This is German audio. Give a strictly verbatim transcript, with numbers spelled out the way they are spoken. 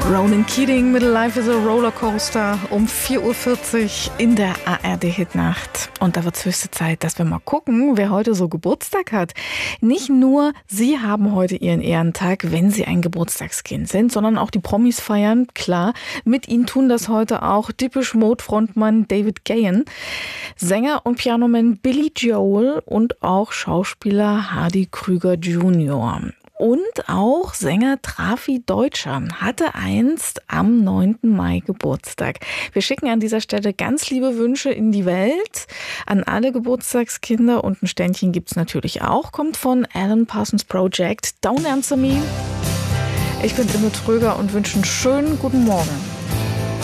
Ronan Keating mit Life is a Rollercoaster um vier Uhr vierzig in der A R D-Hitnacht. Und da wird es höchste Zeit, dass wir mal gucken, wer heute so Geburtstag hat. Nicht nur Sie haben heute Ihren Ehrentag, wenn Sie ein Geburtstagskind sind, sondern auch die Promis feiern, klar. Mit Ihnen tun das heute auch Depeche Mode Frontmann David Gahan, Sänger und Pianoman Billy Joel und auch Schauspieler Hardy Krüger Junior Und auch Sänger Trafi Deutscher hatte einst am neunten Mai Geburtstag. Wir schicken an dieser Stelle ganz liebe Wünsche in die Welt an alle Geburtstagskinder. Und ein Ständchen gibt's natürlich auch. Kommt von Alan Parsons Project. Don't Answer Me. Ich bin Imme Tröger und wünsche einen schönen guten Morgen.